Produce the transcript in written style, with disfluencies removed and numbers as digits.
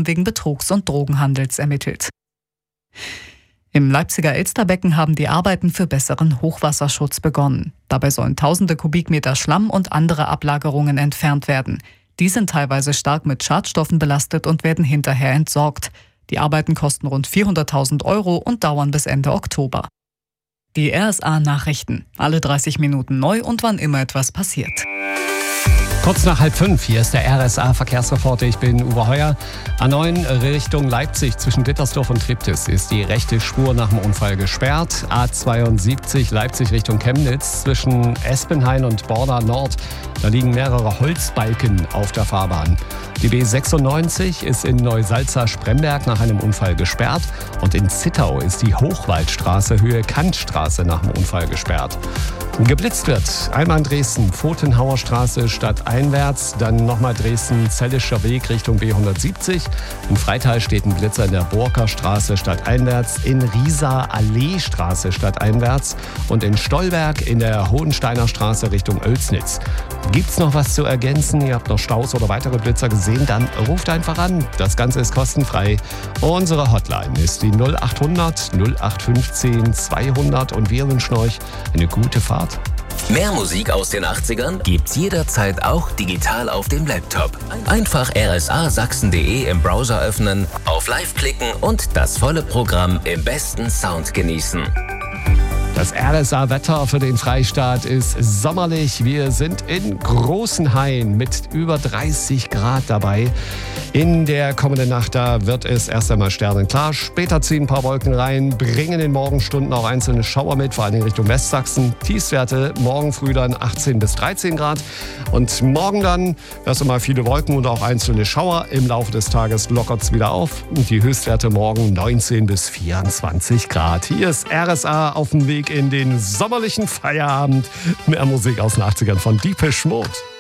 Unternehmen wegen Betrugs und Drogenhandels ermittelt. Im Leipziger Elsterbecken haben die Arbeiten für besseren Hochwasserschutz begonnen. Dabei sollen tausende Kubikmeter Schlamm und andere Ablagerungen entfernt werden. Die sind teilweise stark mit Schadstoffen belastet und werden hinterher entsorgt. Die Arbeiten kosten rund 400.000 € und dauern bis Ende Oktober. Die RSA-Nachrichten. Alle 30 Minuten neu und wann immer etwas passiert. Kurz nach 4:30, hier ist der RSA-Verkehrsreporter, ich bin Uwe Heuer. A9 Richtung Leipzig zwischen Dittersdorf und Triptis ist die rechte Spur nach dem Unfall gesperrt. A72 Leipzig Richtung Chemnitz zwischen Espenhain und Borna Nord. Da liegen mehrere Holzbalken auf der Fahrbahn. Die B96 ist in Neusalza-Spremberg nach einem Unfall gesperrt. Und in Zittau ist die Hochwaldstraße Höhe Kantstraße nach dem Unfall gesperrt. Geblitzt wird einmal in Dresden, Pfotenhauer Straße stadteinwärts, dann nochmal Dresden-Zellischer Weg Richtung B170. In Freital steht ein Blitzer in der Borker Straße stadteinwärts, in Rieser Allee-Straße stadteinwärts und in Stolberg in der Hohensteiner Straße Richtung Oelsnitz. Gibt's noch was zu ergänzen? Ihr habt noch Staus oder weitere Blitzer gesehen? Dann ruft einfach an. Das Ganze ist kostenfrei. Unsere Hotline ist die 0800 0815 200 und wir wünschen euch eine gute Fahrt. Mehr Musik aus den 80ern gibt's jederzeit auch digital auf dem Laptop. Einfach rsasachsen.de im Browser öffnen, auf Live klicken und das volle Programm im besten Sound genießen. Das RSA-Wetter für den Freistaat ist sommerlich. Wir sind in Großenhain mit über 30 Grad dabei. In der kommenden Nacht, da wird es erst einmal sternenklar. Später ziehen ein paar Wolken rein, bringen in den Morgenstunden auch einzelne Schauer mit, vor allem Richtung Westsachsen. Tiefstwerte morgen früh dann 18 bis 13 Grad. Und morgen dann erst einmal viele Wolken und auch einzelne Schauer. Im Laufe des Tages lockert es wieder auf. Und die Höchstwerte morgen 19 bis 24 Grad. Hier ist RSA auf dem Weg in den sommerlichen Feierabend. Mehr Musik aus den 80ern von Depeche Mode.